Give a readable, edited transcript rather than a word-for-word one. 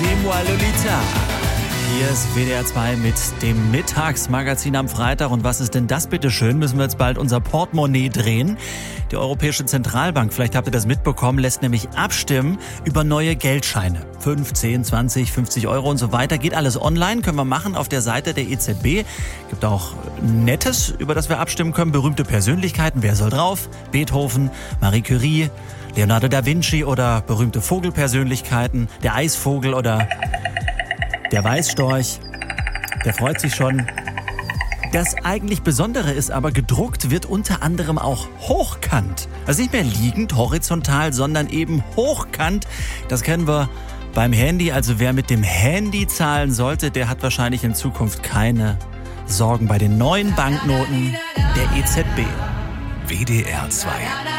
C'est-moi Lolita. Hier ist WDR 2 mit dem Mittagsmagazin am Freitag. Und was ist denn das bitte schön? Müssen wir jetzt bald unser Portemonnaie drehen? Die Europäische Zentralbank, vielleicht habt ihr das mitbekommen, lässt nämlich abstimmen über neue Geldscheine. 5, 10, 20, 50 Euro und so weiter. Geht alles online, können wir machen auf der Seite der EZB. Gibt auch Nettes, über das wir abstimmen können. Berühmte Persönlichkeiten, wer soll drauf? Beethoven, Marie Curie, Leonardo da Vinci oder berühmte Vogelpersönlichkeiten. Der Eisvogel oder der Weißstorch. Der freut sich schon. Das eigentlich Besondere ist aber, gedruckt wird unter anderem auch hochkant. Also nicht mehr liegend, horizontal, sondern eben hochkant. Das kennen wir beim Handy. Also wer mit dem Handy zahlen sollte, der hat wahrscheinlich in Zukunft keine Sorgen bei den neuen Banknoten der EZB. WDR 2